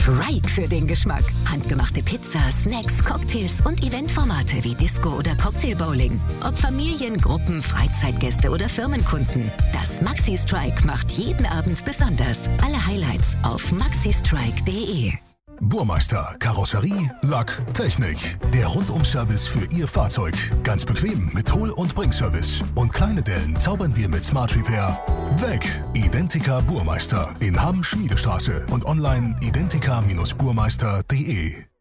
Strike für den Geschmack. Handgemachte Pizza, Snacks, Cocktails und Eventformate wie Disco oder Cocktailbowling. Ob Familien, Gruppen, Freizeitgäste oder Firmenkunden. Das Maxi Strike macht jeden Abend besonders. Alle Highlights auf maxistrike.de. Burmeister, Karosserie, Lack, Technik. Der Rundum-Service für Ihr Fahrzeug. Ganz bequem mit Hol- und Bringservice. Und kleine Dellen zaubern wir mit Smart Repair weg. Identica Burmeister in Hamm-Schmiedestraße und online identica-burmeister.de.